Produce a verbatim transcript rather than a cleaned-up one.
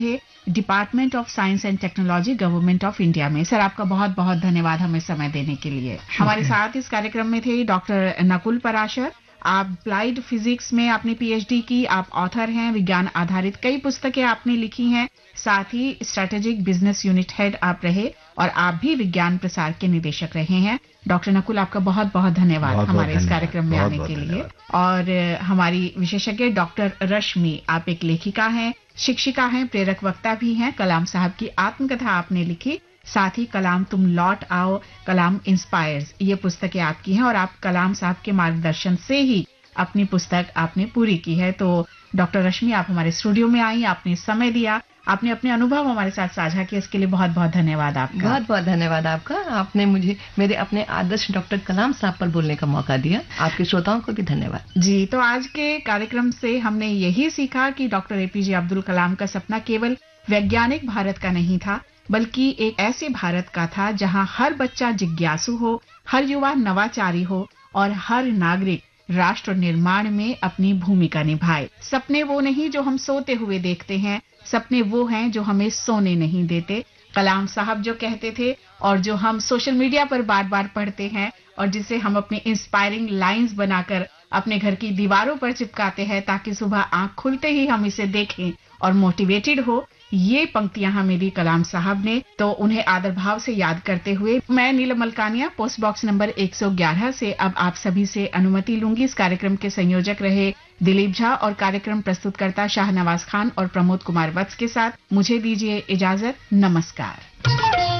Department of science and technology government of India में। Sir आपका बहुत बहुत धन्यवाद हमें समय देने के लिए। हमारे साथ इस कार्यक्रम में थे डॉक्टर नकुल पराशर। आप अप्लाइड फिजिक्स में आपने पीएचडी की, आप ऑथर हैं, विज्ञान आधारित कई पुस्तकें आपने लिखी हैं, साथ ही स्ट्रेटेजिक बिजनेस यूनिट हेड आप रहे और आप भी विज्ञान प्रसार के निदेशक रहे हैं। डॉक्टर नकुल आपका बहुत बहुत धन्यवाद बहुत हमारे बहुत इस कार्यक्रम में बहुत आने बहुत के लिए। और हमारी विशेषज्ञ डॉक्टर रश्मि, आप एक लेखिका हैं, शिक्षिका हैं, प्रेरक वक्ता भी हैं। कलाम साहब की आत्मकथा आपने लिखी, साथ ही कलाम तुम लौट आओ, कलाम इंस्पायर्स, ये पुस्तकें आपकी हैं और आप कलाम साहब के मार्गदर्शन से ही अपनी पुस्तक आपने पूरी की है। तो डॉक्टर रश्मि, आप हमारे स्टूडियो में आई, आपने समय दिया, आपने अपने अनुभव हमारे साथ साझा किए, इसके लिए बहुत बहुत धन्यवाद आपका। बहुत बहुत धन्यवाद आपका। आपने मुझे मेरे अपने आदर्श डॉक्टर कलाम साहब पर बोलने का मौका दिया। आपके श्रोताओं को भी धन्यवाद। जी, तो आज के कार्यक्रम से हमने यही सीखा कि डॉक्टर एपीजे अब्दुल कलाम का सपना केवल वैज्ञानिक भारत का नहीं था, बल्कि एक ऐसे भारत का था जहां हर बच्चा जिज्ञासु हो, हर युवा नवाचारी हो और हर नागरिक राष्ट्र निर्माण में अपनी भूमिका निभाए। सपने वो नहीं जो हम सोते हुए देखते हैं, सपने वो हैं जो हमें सोने नहीं देते। कलाम साहब जो कहते थे और जो हम सोशल मीडिया पर बार बार पढ़ते हैं और जिसे हम अपने इंस्पायरिंग लाइंस बनाकर अपने घर की दीवारों पर चिपकाते हैं ताकि सुबह आंख खुलते ही हम इसे देखें और मोटिवेटेड हो, ये पंक्तियां हमें दी कलाम साहब ने। तो उन्हें आदर भाव से याद करते हुए मैं नीलम मलकानिया, पोस्ट बॉक्स नंबर एक सौ ग्यारह से अब आप सभी से अनुमति लूंगी। इस कार्यक्रम के संयोजक रहे दिलीप झा और कार्यक्रम प्रस्तुतकर्ता शाहनवाज खान और प्रमोद कुमार वत्स के साथ मुझे दीजिए इजाजत। नमस्कार।